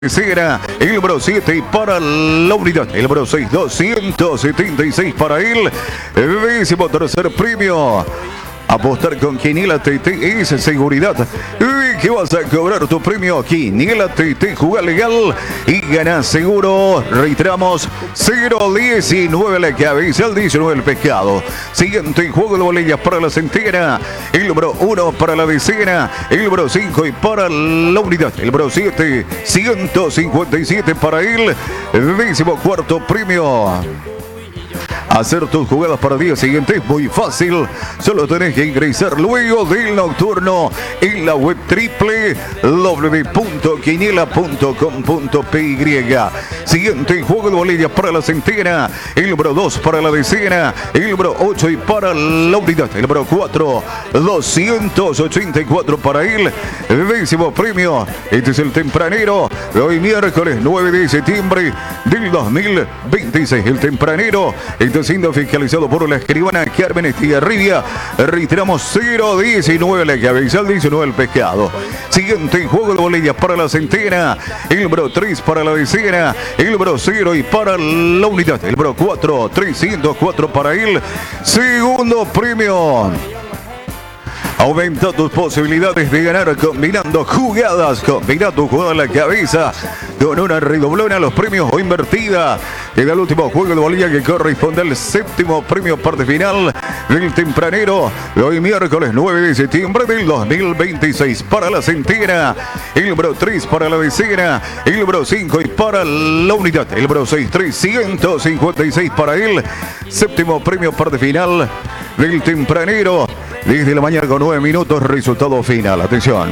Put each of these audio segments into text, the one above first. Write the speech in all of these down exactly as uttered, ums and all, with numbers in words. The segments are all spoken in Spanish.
Será el número siete para la unidad, el número seis, doscientos setenta y seis para él, décimo tercer premio. Apostar con Quiniela T T es seguridad. ¿Y qué vas a cobrar tu premio? Quiniela T T, juega legal y gana seguro. Reiteramos, cero diecinueve la cabeza, el diecinueve el pescado. Siguiente juego de boletas para la centena. El número uno para la decena. El número cinco y para la unidad. El número siete, ciento cincuenta y siete para él. Décimo cuarto premio. Hacer tus jugadas para el día siguiente es muy fácil. Solo tenés que ingresar luego del nocturno en la web doble u doble u doble u punto quiniela punto com punto p y. Siguiente juego de boletas para la centena. El número dos para la decena. El número ocho y para la unidad. El número cuatro, doscientos ochenta y cuatro para él. Décimo premio. Este es el tempranero de hoy miércoles nueve de septiembre del dos mil veintiséis. El tempranero. Está siendo fiscalizado por la escribana Carmen Estigarribia. Reiteramos, cero diecinueve la cabeza, el diecinueve el pescado. Siguiente juego de boletas para la centena. El número tres para la decena. El número cero y para la unidad. El número cuatro, trescientos cuatro para él. Segundo premio. Aumenta tus posibilidades de ganar combinando jugadas. Combina tu jugada en la cabeza con una redoblona a los premios o invertida. Llega el último juego de bolilla que corresponde al séptimo premio parte final del tempranero de hoy miércoles nueve de septiembre del dos mil veintiséis. Para la centena, el número tres para la decena, el número cinco y para la unidad. El número seis, trescientos cincuenta y seis para él. Séptimo premio parte final del tempranero. Desde la mañana con nueve minutos, resultado final. Atención.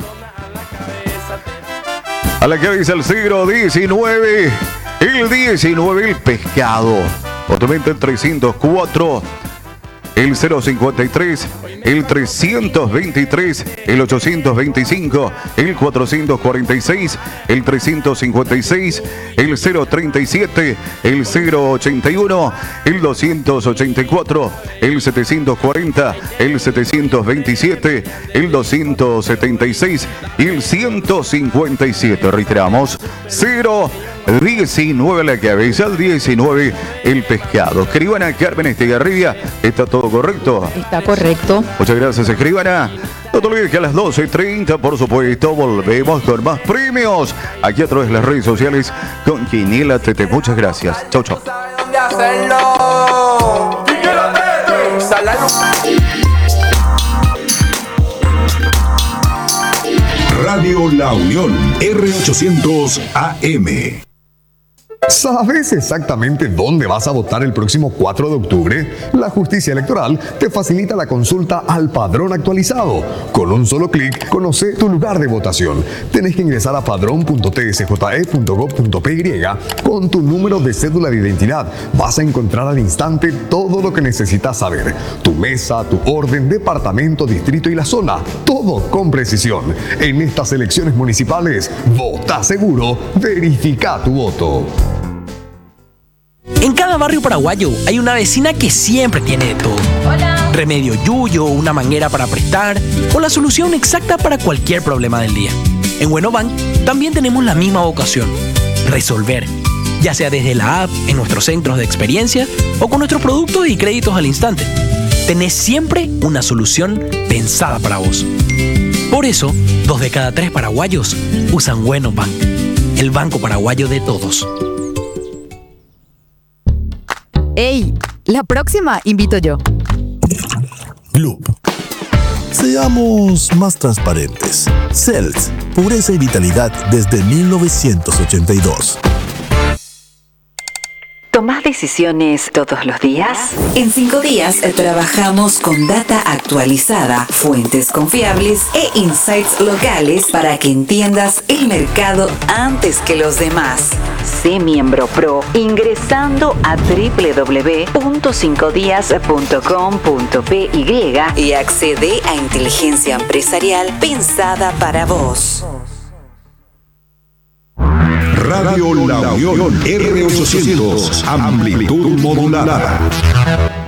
A la cabeza el cero diecinueve. El diecinueve el pescado. Otamente el trescientos cuatro. El cero cincuenta y tres, el trescientos veintitrés, el ochocientos veinticinco, el cuatrocientos cuarenta y seis, el trescientos cincuenta y seis, el cero treinta y siete, el cero ochenta y uno, el doscientos ochenta y cuatro, el setecientos cuarenta, el setecientos veintisiete, el doscientos setenta y seis y el ciento cincuenta y siete. Reiteramos, cero diecinueve la cabeza, el diecinueve el pescado. Escribana Carmen Estigarribia, ¿está todo correcto? Está correcto. Muchas gracias, escribana. No te olvides que a las doce y treinta, por supuesto, volvemos con más premios aquí a través de las redes sociales con Quiniela T T. Muchas gracias. Chau, chau. Radio La Unión, R ochocientos A M. ¿Sabes exactamente dónde vas a votar el próximo cuatro de octubre? La Justicia Electoral te facilita la consulta al padrón actualizado. Con un solo clic, conoce tu lugar de votación. Tenés que ingresar a padrón punto t s j e punto gov punto p y con tu número de cédula de identidad. Vas a encontrar al instante todo lo que necesitas saber. Tu mesa, tu orden, departamento, distrito y la zona. Todo con precisión. En estas elecciones municipales, vota seguro, verifica tu voto. En cada barrio paraguayo hay una vecina que siempre tiene de todo. Hola. Remedio yuyo, una manguera para prestar o la solución exacta para cualquier problema del día. En Buenobank también tenemos la misma vocación, resolver. Ya sea desde la app, en nuestros centros de experiencia o con nuestros productos y créditos al instante. Tenés siempre una solución pensada para vos. Por eso, dos de cada tres paraguayos usan Buenobank, el banco paraguayo de todos. ¡Ey! La próxima invito yo. Gloop. Seamos más transparentes. Cells, pureza y vitalidad desde mil novecientos ochenta y dos. ¿Tomás decisiones todos los días? En cinco días trabajamos con data actualizada, fuentes confiables e insights locales para que entiendas el mercado antes que los demás. Sé miembro pro ingresando a doble u doble u doble u punto cinco días punto com punto p y y accede a inteligencia empresarial pensada para vos. Radio La Unión, R ochocientos, amplitud modulada.